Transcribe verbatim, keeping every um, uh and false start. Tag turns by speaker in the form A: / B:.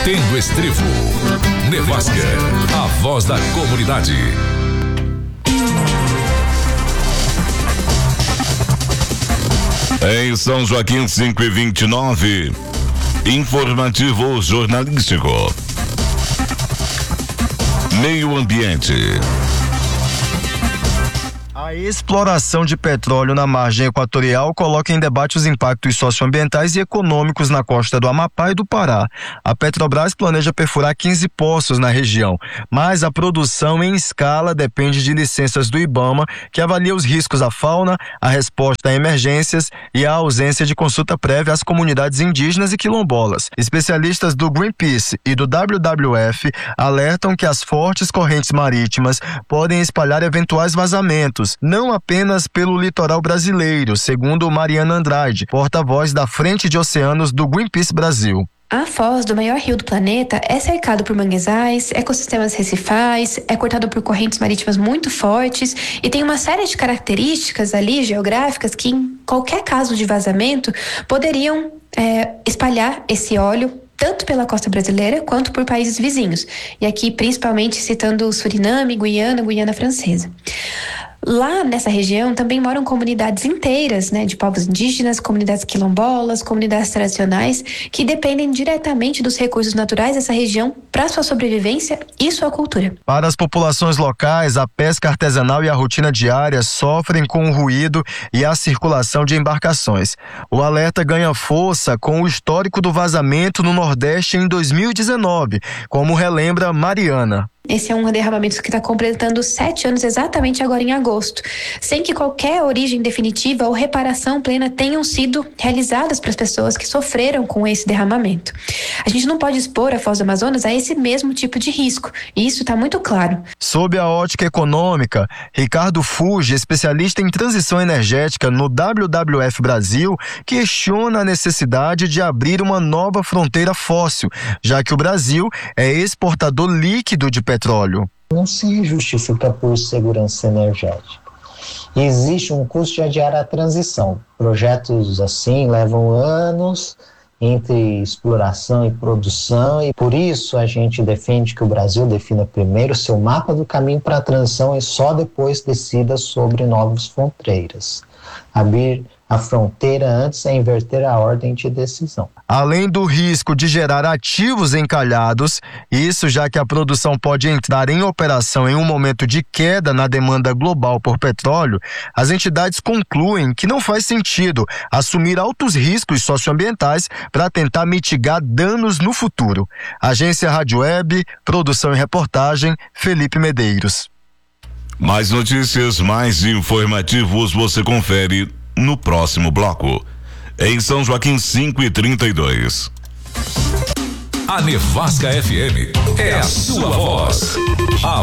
A: Tendo Estrivo. Nevasca, a voz da comunidade. Em São Joaquim, cinco e vinte e nove. Informativo jornalístico. Meio Ambiente.
B: A exploração de petróleo na margem equatorial coloca em debate os impactos socioambientais e econômicos na costa do Amapá e do Pará. A Petrobras planeja perfurar quinze poços na região, mas a produção em escala depende de licenças do IBAMA, que avalia os riscos à fauna, a resposta a emergências e a ausência de consulta prévia às comunidades indígenas e quilombolas. Especialistas do Greenpeace e do W W F alertam que as fortes correntes marítimas podem espalhar eventuais vazamentos, não apenas pelo litoral brasileiro, segundo Mariana Andrade, porta-voz da Frente de Oceanos do Greenpeace Brasil.
C: A foz do maior rio do planeta é cercado por manguezais, ecossistemas recifais, é cortado por correntes marítimas muito fortes e tem uma série de características ali geográficas que, em qualquer caso de vazamento, poderiam é, espalhar esse óleo tanto pela costa brasileira quanto por países vizinhos. E aqui, principalmente, citando Suriname, Guiana, Guiana Francesa. Lá nessa região também moram comunidades inteiras, né, de povos indígenas, comunidades quilombolas, comunidades tradicionais, que dependem diretamente dos recursos naturais dessa região para sua sobrevivência e sua cultura.
B: Para as populações locais, a pesca artesanal e a rotina diária sofrem com o ruído e a circulação de embarcações. O alerta ganha força com o histórico do vazamento no Nordeste em dois mil e dezenove, como relembra Mariana.
C: Esse é um derramamento que está completando sete anos exatamente agora em agosto, sem que qualquer origem definitiva ou reparação plena tenham sido realizadas para as pessoas que sofreram com esse derramamento. A gente não pode expor a Foz do Amazonas a esse mesmo tipo de risco, e isso está muito claro.
B: Sob a ótica econômica, Ricardo Fuge, especialista em transição energética no W W F Brasil, questiona a necessidade de abrir uma nova fronteira fóssil, já que o Brasil é exportador líquido de petróleo.
D: Não se justifica por segurança energética. Existe um custo de adiar a transição. Projetos assim levam anos entre exploração e produção, e por isso a gente defende que o Brasil defina primeiro seu mapa do caminho para a transição e só depois decida sobre novas fronteiras. Abrir a fronteira antes é inverter a ordem de decisão.
B: Além do risco de gerar ativos encalhados, isso já que a produção pode entrar em operação em um momento de queda na demanda global por petróleo, as entidades concluem que não faz sentido assumir altos riscos socioambientais para tentar mitigar danos no futuro. Agência Rádio Web, produção e reportagem, Felipe Medeiros.
A: Mais notícias, mais informativos você confere no próximo bloco. Em São Joaquim, cinco e trinta e dois. A Nevasca F M é a sua voz. A